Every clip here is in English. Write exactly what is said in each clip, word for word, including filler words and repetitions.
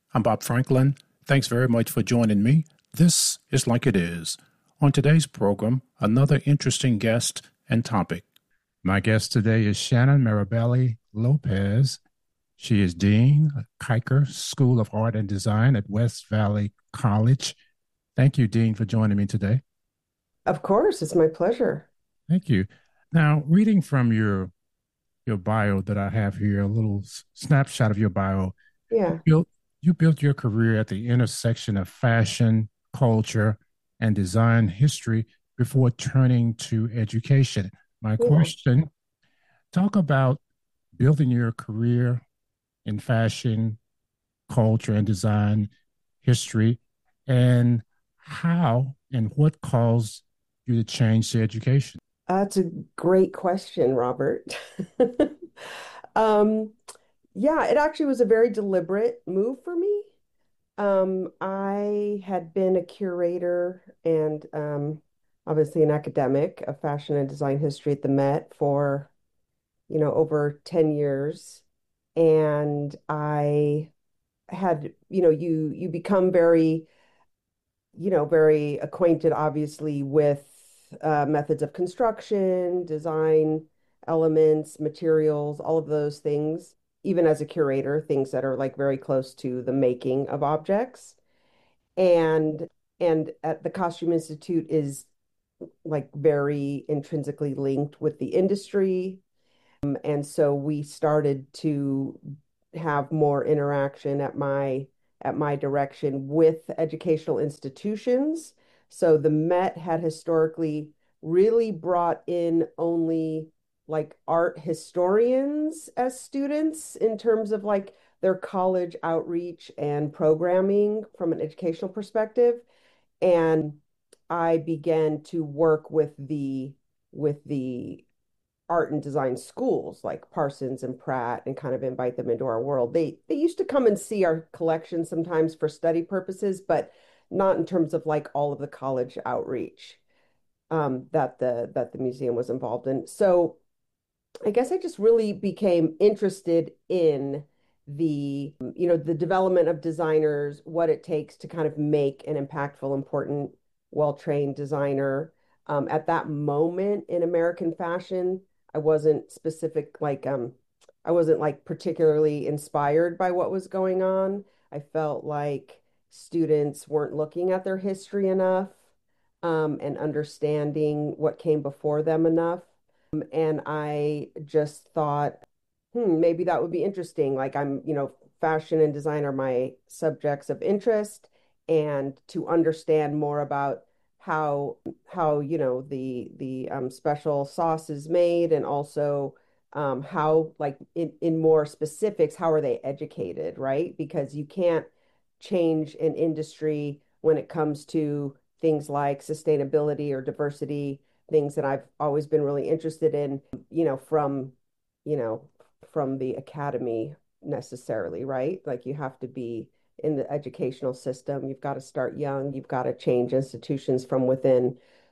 I'm Bob Franklin. Thanks very much for joining me. This is Like It Is. On today's program, another interesting guest and topic. My guest today is Shannon Mirabelli Lopez. She is Dean of Kiker School of Art and Design at West Valley College. Thank you, Dean, for joining me today. Of course, it's my pleasure. Thank you. Now, reading from your your bio that I have here, a little s- snapshot of your bio. You Yeah. built you built your career at the intersection of fashion, culture, and design history before turning to education. My Yeah. question, talk about building your career in fashion, culture, and design history, and how and what caused you to change to education. That's a great question, Robert. Um, yeah, it actually was a very deliberate move for me. Um, I had been a curator and um, obviously an academic of fashion and design history at the Met for, you know, over ten years. And I had, you know, you you become very you know, very acquainted, obviously, with uh, methods of construction, design elements, materials, all of those things, even as a curator, things that are like very close to the making of objects. And and at the Costume Institute is like very intrinsically linked with the industry. And so we started to have more interaction at my at my direction with educational institutions. So the Met had historically really brought in only like art historians as students in terms of like their college outreach and programming from an educational perspective. And I began to work with the with the art and design schools like Parsons and Pratt and kind of invite them into our world. They they used to come and see our collection sometimes for study purposes, but not in terms of like all of the college outreach um, that the that the museum was involved in. So I guess I just really became interested in the, you know, the development of designers, what it takes to kind of make an impactful, important, well-trained designer. Um, at that moment in American fashion, I wasn't specific, like, um, I wasn't like particularly inspired by what was going on. I felt like students weren't looking at their history enough, um, and understanding what came before them enough. And I just thought, hmm, maybe that would be interesting. Like I'm, you know, fashion and design are my subjects of interest, and to understand more about how how, you know, the the um, special sauce is made, and also um, how, like in, in more specifics, how are they educated, right? Because you can't change an industry when it comes to things like sustainability or diversity, things that I've always been really interested in, you know, from, you know, from the academy necessarily, right? Like you have to be in the educational system. You've got to start young. You've got to change institutions from within.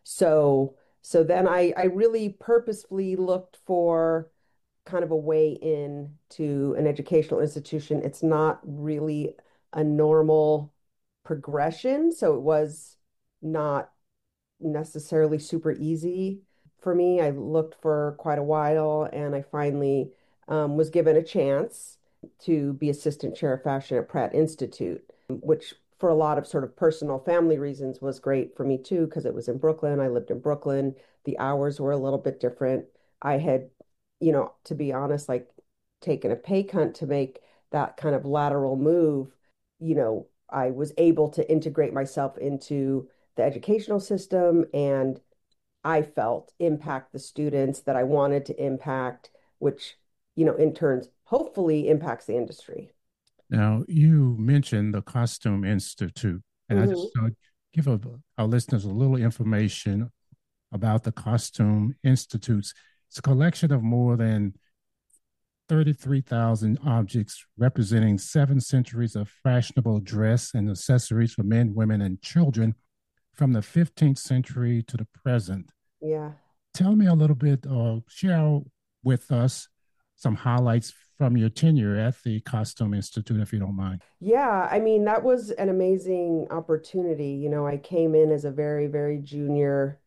So, so then I, I really purposefully looked for kind of a way in to an educational institution. It's not really a normal progression. So it was not necessarily super easy for me. I looked for quite a while and I finally um, was given a chance to be assistant chair of fashion at Pratt Institute, which for a lot of sort of personal family reasons was great for me too, because it was in Brooklyn. I lived in Brooklyn. The hours were a little bit different. I had, you know, to be honest, like taken a pay cut to make that kind of lateral move. You know, I was able to integrate myself into the educational system, and I felt impact the students that I wanted to impact, which, you know, in turns hopefully impacts the industry. Now, you mentioned the Costume Institute, and I Hmm. just uh, give a, our listeners a little information about the Costume Institutes. It's a collection of more than thirty-three thousand objects representing seven centuries of fashionable dress and accessories for men, women, and children from the fifteenth century to the present. Yeah. Tell me a little bit, or share with us some highlights from your tenure at the Costume Institute, if you don't mind. Yeah, I mean, that was an amazing opportunity. You know, I came in as a very, very junior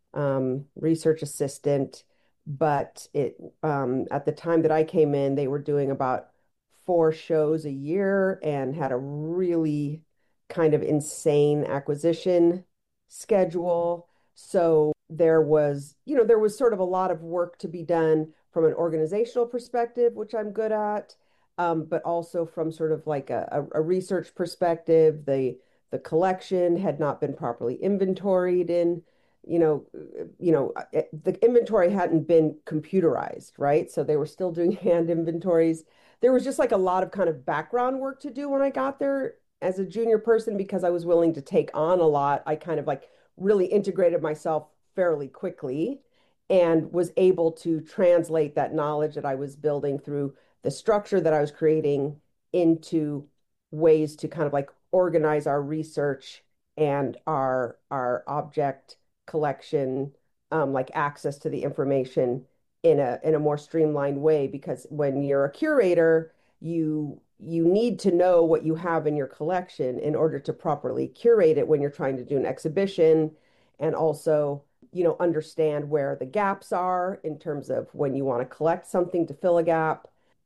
um, research assistant, but it um, at the time that I came in, they were doing about four shows a year and had a really kind of insane acquisition schedule. So there was, you know, there was sort of a lot of work to be done from an organizational perspective, which I'm good at, um, but also from sort of like a, a, a research perspective. The the collection had not been properly inventoried in you know, you know, uh, the inventory hadn't been computerized, right? So they were still doing hand inventories. There was just like a lot of kind of background work to do when I got there as a junior person because I was willing to take on a lot. I kind of like really integrated myself fairly quickly and was able to translate that knowledge that I was building through the structure that I was creating into ways to kind of like organize our research and our our object collection, um, like access to the information in a in a more streamlined way. Because when you're a curator, you you need to know what you have in your collection in order to properly curate it when you're trying to do an exhibition, and also, you know, understand where the gaps are in terms of when you want to collect something to fill a gap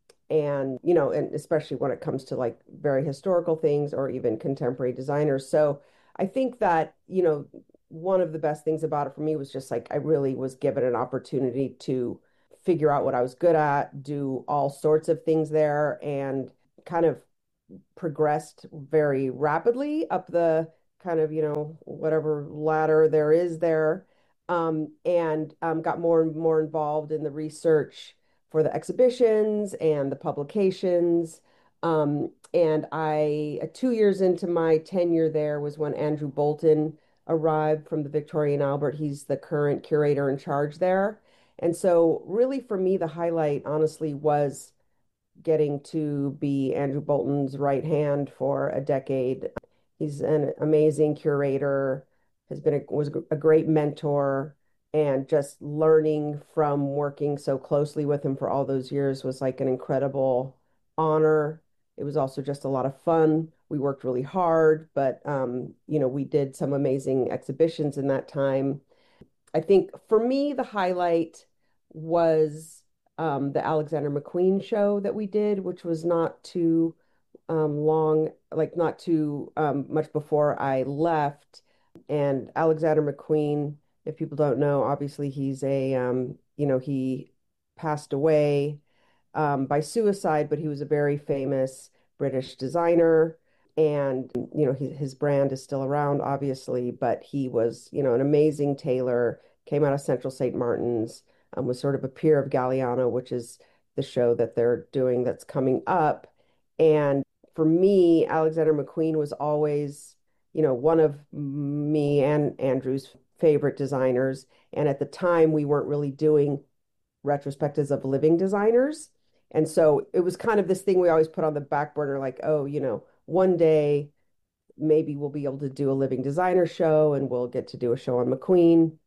and you know and especially when it comes to like very historical things or even contemporary designers. So I think that you know one of the best things about it for me was just like I really was given an opportunity to figure out what I was good at, do all sorts of things there, and kind of progressed very rapidly up the kind of, you know, whatever ladder there is there, um, and um, got more and more involved in the research for the exhibitions and the publications. Um, and I, uh, two years into my tenure there was when Andrew Bolton arrived from the Victoria and Albert. He's the current curator in charge there. And so, really, for me, the highlight, honestly, was getting to be Andrew Bolton's right hand for a decade. He's an amazing curator, has been a, was a great mentor, and just learning from working so closely with him for all those years was like an incredible honor. It was also just a lot of fun. We worked really hard, but um, you know, we did some amazing exhibitions in that time. I think for me, the highlight was um, the Alexander McQueen show that we did, which was not too um, long, like not too um, much before I left. And Alexander McQueen, if people don't know, obviously he's a, um, you know, he passed away um, by suicide, but he was a very famous British designer. And, you know, he, his brand is still around, obviously, but he was, you know, an amazing tailor, came out of Central Saint Martin's, um, was sort of a peer of Galliano, which is the show that they're doing that's coming up. And for me, Alexander McQueen was always, you know, one of me and Andrew's favorite designers. And at the time, we weren't really doing retrospectives of living designers. And so it was kind of this thing we always put on the back burner, like, oh, you know, one day maybe we'll be able to do a living designer show and we'll get to do a show on McQueen.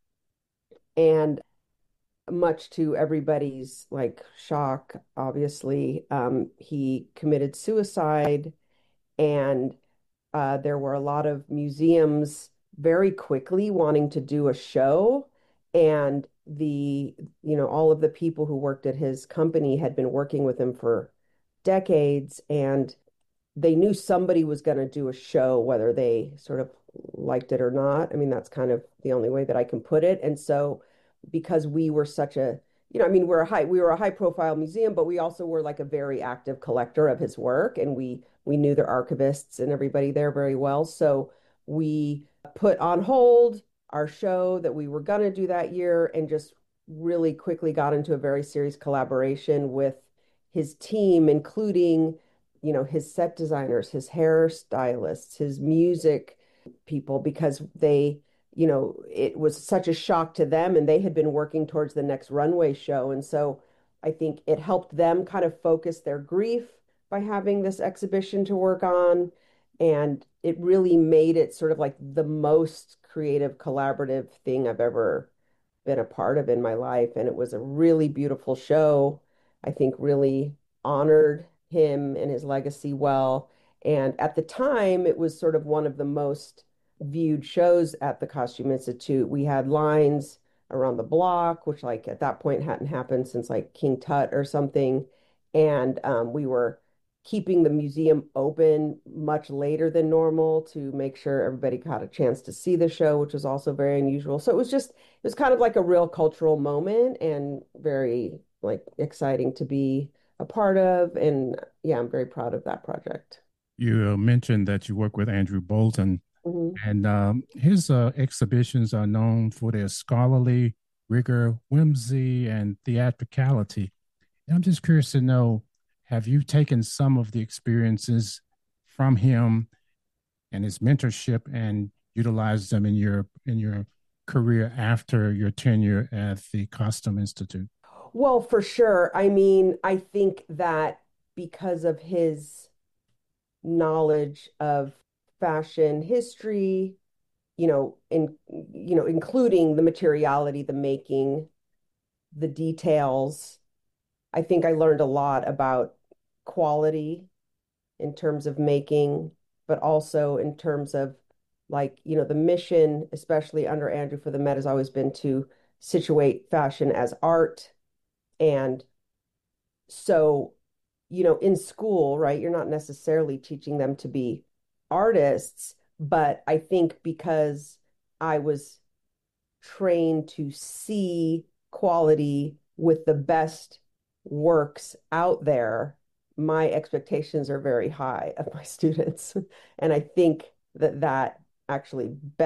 And much to everybody's like shock, obviously, um, he committed suicide. And uh, there were a lot of museums very quickly wanting to do a show. And the, you know, all of the people who worked at his company had been working with him for decades. And they knew somebody was going to do a show, whether they sort of liked it or not. I mean, that's kind of the only way that I can put it. And so, because we were such a, you know, I mean, we're a high, we were a high profile museum, but we also were like a very active collector of his work, and we we knew their archivists and everybody there very well. So we put on hold our show that we were going to do that year and just really quickly got into a very serious collaboration with his team, including you know, his set designers, his hairstylists, his music people, because they, you know, it was such a shock to them and they had been working towards the next runway show. And so I think it helped them kind of focus their grief by having this exhibition to work on. And it really made it sort of like the most creative, collaborative thing I've ever been a part of in my life. And it was a really beautiful show. I think really honored him and his legacy well. And at the time, it was sort of one of the most viewed shows at the Costume Institute. We had lines around the block, which like at that point hadn't happened since like King Tut or something. And um, we were keeping the museum open much later than normal to make sure everybody got a chance to see the show, which was also very unusual. So it was just, it was kind of like a real cultural moment and very like exciting to be a part of. And yeah, I'm very proud of that project. You uh, mentioned that you work with Andrew Bolton, Mhm. and um, his uh, exhibitions are known for their scholarly rigor, whimsy, and theatricality. And I'm just curious to know, have you taken some of the experiences from him and his mentorship and utilized them in your in your career after your tenure at the Costume Institute? Well, for sure. I mean, I think that because of his knowledge of fashion history, you know, in you know, including the materiality, the making, the details, I think I learned a lot about quality in terms of making, but also in terms of like, you know, the mission, especially under Andrew for the Met, has always been to situate fashion as art. And so, you know, in school, right, you're not necessarily teaching them to be artists, but I think because I was trained to see quality with the best works out there, my expectations are very high of my students. And I think that that actually